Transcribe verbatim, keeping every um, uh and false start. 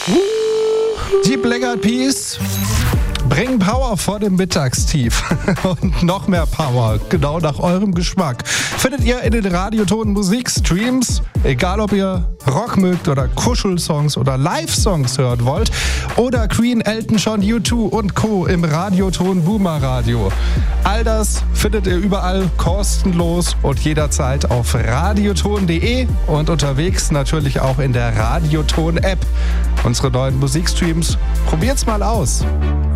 Die Black Eyed Peas bringen Power vor dem Mittagstief und noch mehr Power, genau nach eurem Geschmack. Findet ihr in den Radioton Musikstreams, egal ob ihr Rock mögt oder Kuschelsongs oder Live-Songs hören wollt oder Queen, Elton John, U zwei und Co. im Radioton Boomer Radio. All das findet ihr überall kostenlos und jederzeit auf radioton punkt de und unterwegs natürlich auch in der Radioton-App. Unsere neuen Musikstreams, probiert's mal aus.